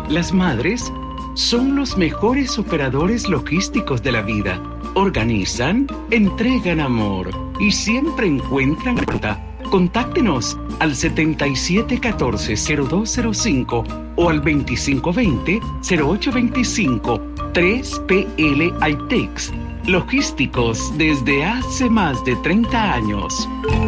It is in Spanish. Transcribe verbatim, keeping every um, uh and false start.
Las madres son los mejores operadores logísticos de la vida. Organizan, entregan amor y siempre encuentran ruta. Contáctenos al setenta y siete catorce cero dos cero cinco o al veinticinco veinte cero ocho veinticinco. tres P L iTex. Logísticos desde hace más de treinta años.